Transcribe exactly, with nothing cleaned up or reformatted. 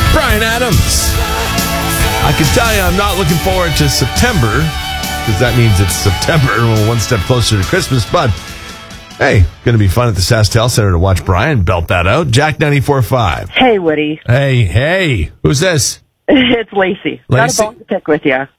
Bryan Adams. I can tell you I'm not looking forward to September, because that means it's September, we're one step closer to Christmas, but hey, going to be fun at the SaskTel Center to watch Bryan belt that out. Jack ninety-four point five. Hey, Woody. Hey, hey. Who's this? It's Lacey. Lacey? Got a bone to pick with you.